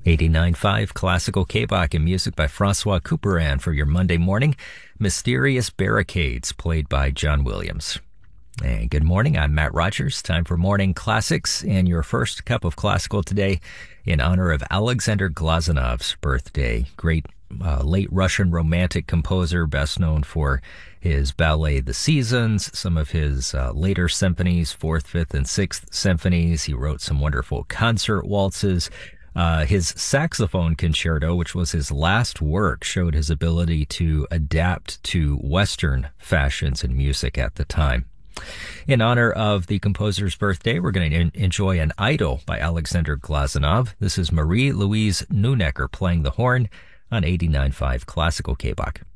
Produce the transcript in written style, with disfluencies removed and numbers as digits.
89.5 Classical K-Bach and music by Francois Couperin for your Monday morning. Mysterious Barricades, played by John Williams. And good morning, I'm Matt Rogers. Time for Morning Classics and your first cup of classical today in honor of Alexander Glazunov's birthday. Great late Russian romantic composer, best known for his ballet The Seasons, some of his later symphonies, 4th, 5th, and 6th symphonies. He wrote some wonderful concert waltzes. His saxophone concerto, which was his last work, showed his ability to adapt to Western fashions in music at the time. In honor of the composer's birthday, we're going to enjoy an Idol by Alexander Glazunov. This is Marie-Louise Neunecker playing the horn on 89.5 Classical K-Bach.